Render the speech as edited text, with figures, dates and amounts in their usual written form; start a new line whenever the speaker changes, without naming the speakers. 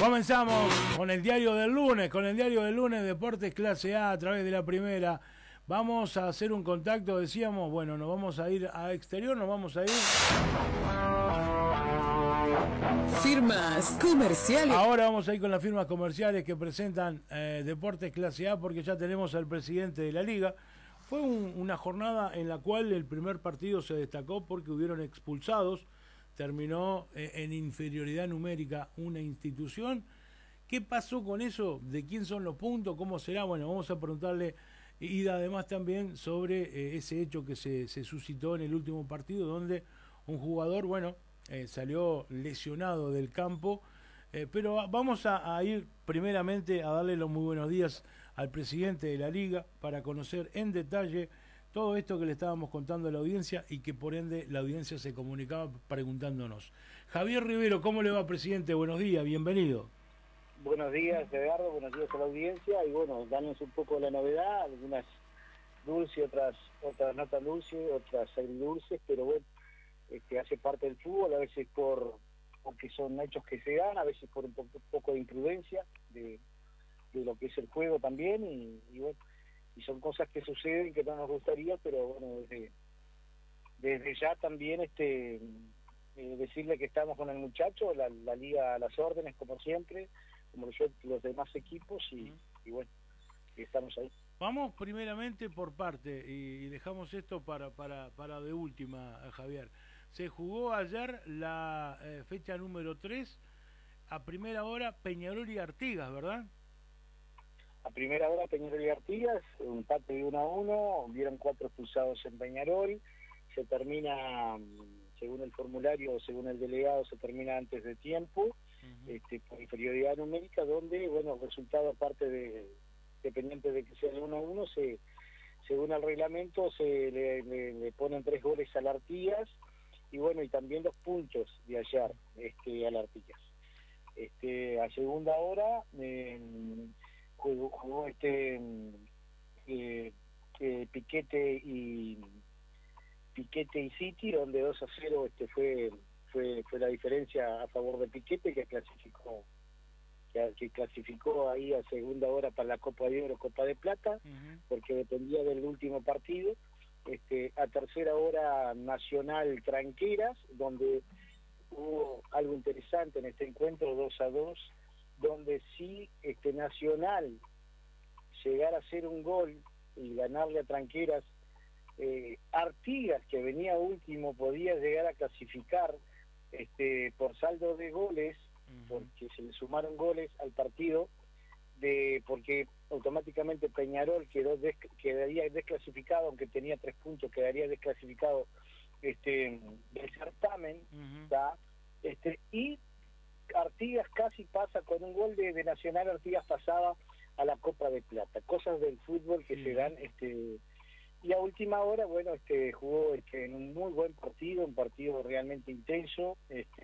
Comenzamos con el diario del lunes, Deportes Clase A través de la primera. Vamos a hacer un contacto, decíamos, bueno, nos vamos a ir a exterior, nos vamos a ir...
Firmas comerciales.
Ahora vamos a ir con las firmas comerciales que presentan Deportes Clase A, porque ya tenemos al presidente de la liga. Fue una jornada en la cual el primer partido se destacó porque hubieron expulsados. Terminó en inferioridad numérica una institución. ¿Qué pasó con eso? ¿De quién son los puntos? ¿Cómo será? Bueno, vamos a preguntarle, y además también sobre ese hecho que se suscitó en el último partido, donde un jugador, bueno, salió lesionado del campo. Pero vamos a ir primeramente a darle los muy buenos días al presidente de la liga para conocer en detalle todo esto que le estábamos contando a la audiencia y que por ende la audiencia se comunicaba preguntándonos. Javier Rivero, ¿cómo le va, presidente? Buenos días, bienvenido.
Buenos días, Eduardo, buenos días a la audiencia y bueno, danos un poco la novedad, algunas dulces, otras no tan dulces, otras agridulces, pero bueno, hace parte del fútbol, a veces porque son hechos que se dan, a veces por un poco de imprudencia de lo que es el juego también y bueno, y son cosas que suceden que no nos gustaría, pero bueno, desde ya también decirle que estamos con el muchacho, la liga a las órdenes como siempre, como los demás equipos y bueno, estamos ahí.
Vamos primeramente por parte y dejamos esto para de última, Javier. Se jugó ayer la fecha número 3, a primera hora Peñarol y Artigas, ¿verdad?
A primera hora Peñarol y Artigas, un empate de 1-1, hubieron 4 expulsados en Peñarol, se termina, según el formulario, según el delegado, se termina antes de tiempo, por inferioridad numérica, donde, bueno, el resultado aparte dependiente de que sea el 1-1, según el reglamento se le ponen 3 goles al Artigas, y bueno, y también los puntos de ayer al Artigas. A segunda hora jugó Piquete y City, donde 2-0 fue la diferencia a favor de Piquete, que clasificó ahí a segunda hora para la Copa de Oro, Copa de Plata, porque dependía del último partido. A tercera hora Nacional Tranqueras, donde hubo algo interesante en este encuentro, 2-2, donde si Nacional llegara a hacer un gol y ganarle a Tranqueras, Artigas, que venía último, podía llegar a clasificar por saldo de goles, porque se le sumaron goles al partido, porque automáticamente Peñarol quedaría desclasificado, aunque tenía 3 puntos, quedaría desclasificado del certamen, y Artigas casi pasa con un gol de Nacional. Artigas pasaba a la Copa de Plata, cosas del fútbol que se dan, y a última hora, bueno, jugó en un muy buen partido, un partido realmente intenso,